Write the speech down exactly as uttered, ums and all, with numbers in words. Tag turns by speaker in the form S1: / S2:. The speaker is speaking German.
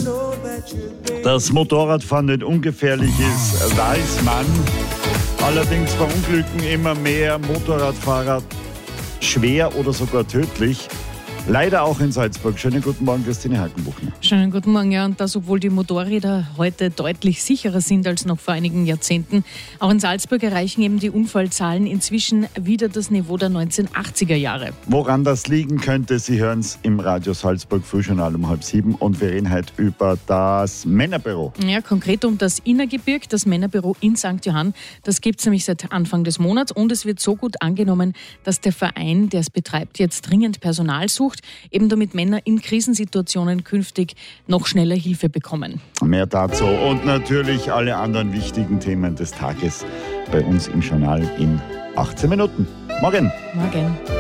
S1: Dass Motorradfahren nicht ungefährlich ist, weiß man. Allerdings verunglücken immer mehr Motorradfahrer schwer oder sogar tödlich. Leider auch in Salzburg. Schönen guten Morgen, Christine Hakenbuchner.
S2: Schönen guten Morgen, ja. Und das, obwohl die Motorräder heute deutlich sicherer sind als noch vor einigen Jahrzehnten. Auch in Salzburg erreichen eben die Unfallzahlen inzwischen wieder das Niveau der neunzehnhundertachtziger Jahre.
S1: Woran das liegen könnte, Sie hören es im Radio Salzburg Frühjournal um halb sieben. Und wir reden heute über das Männerbüro.
S2: Ja, konkret um das Innergebirg, das Männerbüro in Sankt Johann. Das gibt es nämlich seit Anfang des Monats. Und es wird so gut angenommen, dass der Verein, der es betreibt, jetzt dringend Personal sucht, eben damit Männer in Krisensituationen künftig noch schneller Hilfe bekommen.
S1: Mehr dazu und natürlich alle anderen wichtigen Themen des Tages bei uns im Journal in achtzehn Minuten. Morgen.
S2: Morgen.